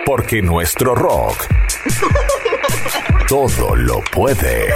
Porque nuestro rock todo lo puede.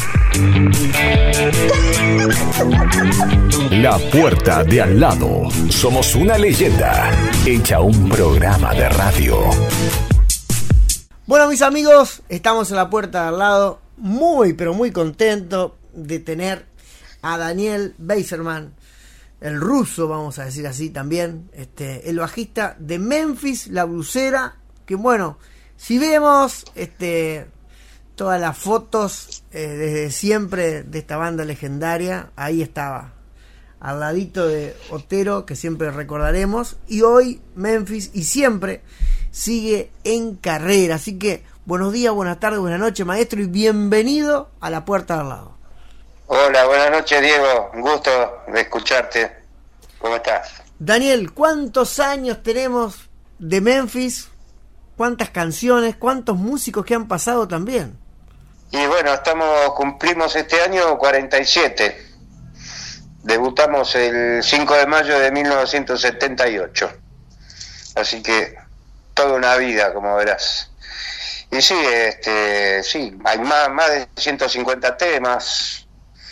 La puerta de al lado. Somos una leyenda hecha un programa de radio. Bueno, mis amigos, estamos en la puerta de al lado. Muy, pero muy contento de tener a Daniel Beiserman, el ruso, vamos a decir así también, el bajista de Memphis, La Blusera, que bueno, si vemos todas las fotos desde siempre de esta banda legendaria, ahí estaba, al ladito de Otero, que siempre recordaremos, y hoy Memphis y siempre sigue en carrera. Así que buenos días, buenas tardes, buenas noches, maestro, y bienvenido a la puerta de al lado. Hola, buenas noches, Diego, un gusto de escucharte. ¿Cómo estás? Daniel, ¿cuántos años tenemos de Memphis? ¿Cuántas canciones? ¿Cuántos músicos que han pasado también? Y bueno, cumplimos este año 47. Debutamos el 5 de mayo de 1978. Así que toda una vida, como verás. Y sí, sí, hay más de 150 temas.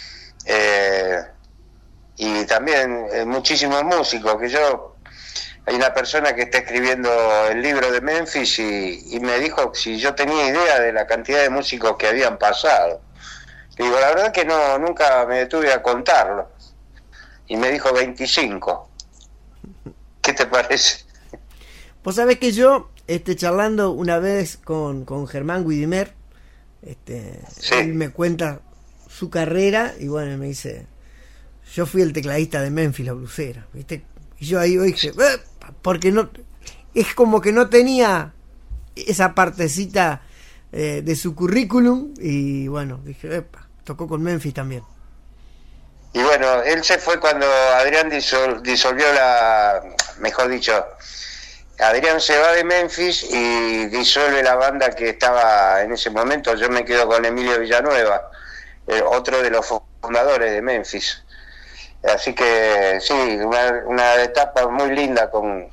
Y también muchísimos músicos, hay una persona que está escribiendo el libro de Memphis y me dijo si yo tenía idea de la cantidad de músicos que habían pasado. Le digo, la verdad que no, nunca me detuve a contarlo. Y me dijo 25. ¿Qué te parece? Vos sabés que yo, charlando una vez con Germán Guidimer, sí. Él me cuenta su carrera y bueno, me dice, yo fui el tecladista de Memphis, La Blusera, ¿viste? Y yo ahí dije, porque no, es como que no tenía esa partecita de su currículum y bueno, dije, tocó con Memphis también. Y bueno, él se fue cuando Adrián disolvió mejor dicho, Adrián se va de Memphis y disuelve la banda que estaba en ese momento. Yo me quedo con Emilio Villanueva, otro de los fundadores de Memphis. Así que sí, una etapa muy linda con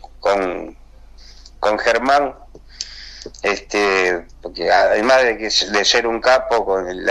Germán, porque además de ser un capo con